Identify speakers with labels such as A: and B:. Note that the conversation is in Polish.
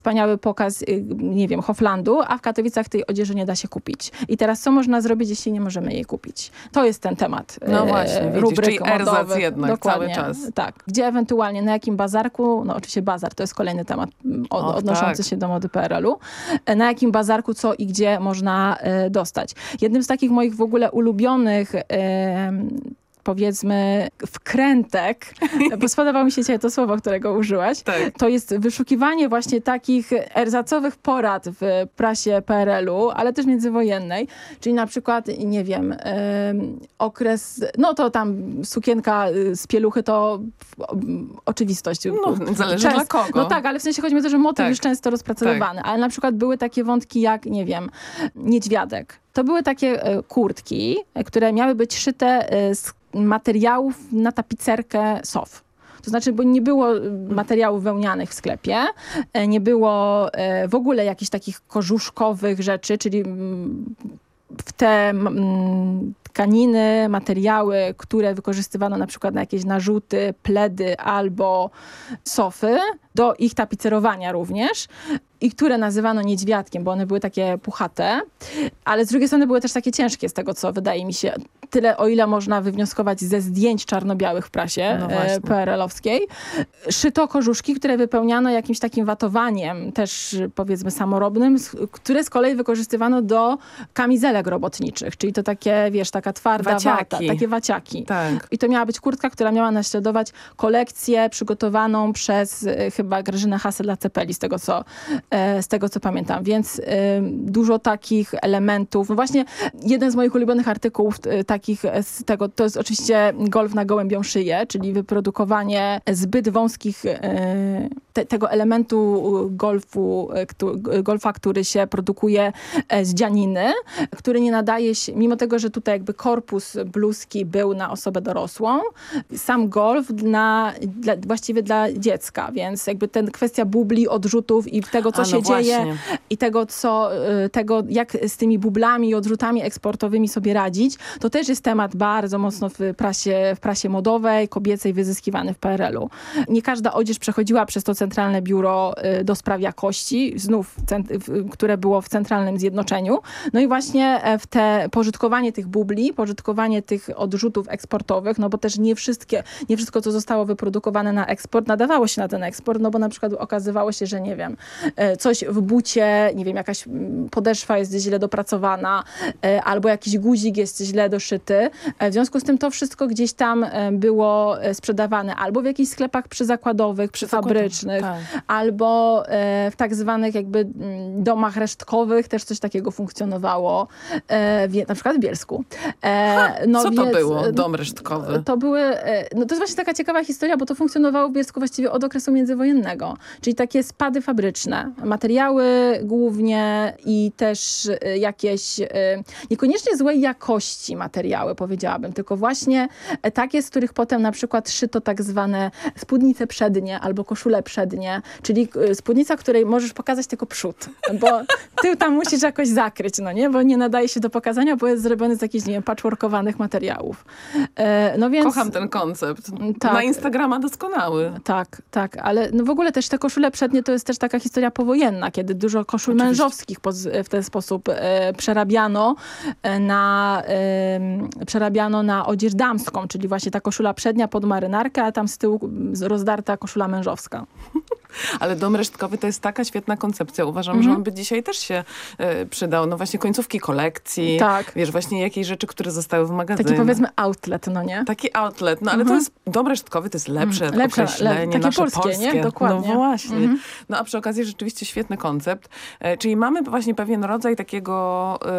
A: wspaniały pokaz, nie wiem, Hoflandu, a w Katowicach tej odzieży nie da się kupić. I teraz co można zrobić, jeśli nie możemy jej kupić? To jest ten temat.
B: No właśnie, widzisz,
A: rubryk
B: czyli erzac
A: modowych.
B: jednak
A: Dokładnie,
B: cały czas.
A: Tak. Gdzie ewentualnie, na jakim bazarku, no oczywiście bazar, to jest kolejny temat odnoszący się do mody PRL-u. Na jakim bazarku, co i gdzie można dostać. Jednym z takich moich w ogóle ulubionych powiedzmy wkrętek, bo spodobało mi się dzisiaj to słowo, którego użyłaś,
B: Tak.
A: to jest wyszukiwanie właśnie takich erzacowych porad w prasie PRL-u, ale też międzywojennej, czyli na przykład, nie wiem, okres, no to tam sukienka z pieluchy to oczywistość.
B: No, zależy dla kogo.
A: No tak, ale w sensie chodzi mi o to, że motyw
B: Tak.
A: już często rozpracowywany, ale na przykład były takie wątki jak, nie wiem, niedźwiadek. To były takie kurtki, które miały być szyte z materiałów na tapicerkę sof. To znaczy, bo nie było materiałów wełnianych w sklepie, nie było w ogóle jakichś takich korzuszkowych rzeczy, czyli w te tkaniny, materiały, które wykorzystywano na przykład na jakieś narzuty, pledy albo sofy, do ich tapicerowania również, i które nazywano niedźwiadkiem, bo one były takie puchate, ale z drugiej strony były też takie ciężkie, z tego co wydaje mi się. Tyle, o ile można wywnioskować ze zdjęć czarno-białych w prasie PRL-owskiej. Szyto korzuszki, które wypełniano jakimś takim watowaniem, też powiedzmy samorobnym, które z kolei wykorzystywano do kamizelek robotniczych, czyli to takie, wiesz, taka twarda wata, takie waciaki.
B: Tak.
A: I to miała być kurtka, która miała naśladować kolekcję przygotowaną przez chyba Grażynę Hassel-Cepeli, z tego co pamiętam. Więc dużo takich elementów. No właśnie jeden z moich ulubionych artykułów takich z tego, to jest oczywiście golf na gołębią szyję, czyli wyprodukowanie zbyt wąskich tego elementu golfa, który się produkuje z dzianiny, który nie nadaje się, mimo tego, że tutaj jakby korpus bluzki był na osobę dorosłą, sam golf właściwie dla dziecka, więc jakby kwestia bubli, odrzutów i tego, co się dzieje i tego, jak z tymi bublami i odrzutami eksportowymi sobie radzić, to też jest temat bardzo mocno w prasie modowej, kobiecej, wyzyskiwany w PRL-u. Nie każda odzież przechodziła przez to Centralne Biuro do Spraw Jakości, znów, które było w Centralnym Zjednoczeniu. No i właśnie w pożytkowanie tych bubli, pożytkowanie tych odrzutów eksportowych, no bo też nie wszystko, co zostało wyprodukowane na eksport, nadawało się na ten eksport, no bo na przykład okazywało się, że nie wiem, coś w bucie, nie wiem, jakaś podeszwa jest źle dopracowana, albo jakiś guzik jest źle doszyty. W związku z tym to wszystko gdzieś tam było sprzedawane albo w jakichś sklepach przyzakładowych, przyfabrycznych, albo w tak zwanych jakby domach resztkowych też coś takiego funkcjonowało, na przykład w Bielsku.
B: Co to było, dom resztkowy?
A: To jest właśnie taka ciekawa historia, bo to funkcjonowało w Bielsku właściwie od okresu międzywojennego, czyli takie spady fabryczne, materiały głównie i też jakieś niekoniecznie złej jakości materiały, powiedziałabym, tylko właśnie takie, z których potem na przykład szyto tak zwane spódnice przednie albo koszule przednie, czyli spódnica, której możesz pokazać tylko przód, bo tył tam musisz jakoś zakryć, no nie? Bo nie nadaje się do pokazania, bo jest zrobiony z jakichś, nie wiem, patchworkowanych materiałów. No więc,
B: kocham ten koncept. Tak. Na Instagrama doskonały.
A: Tak, ale no w ogóle też te koszule przednie to jest też taka historia powojenna, kiedy dużo koszul mężowskich w ten sposób przerabiano na odzież damską, czyli właśnie ta koszula przednia pod marynarkę, a tam z tyłu rozdarta koszula mężowska.
B: Ale dom resztkowy to jest taka świetna koncepcja. Uważam, że on by dzisiaj też się przydał. No właśnie końcówki kolekcji.
A: Tak.
B: Wiesz, właśnie jakieś rzeczy, które zostały w magazynie.
A: Taki powiedzmy outlet, no nie?
B: Taki outlet, no ale to jest, dom resztkowy to jest lepsze określenie.
A: Takie
B: nasze
A: polskie, nie? Dokładnie.
B: No właśnie. No a przy okazji rzeczywiście świetny koncept. Czyli mamy właśnie pewien rodzaj takiego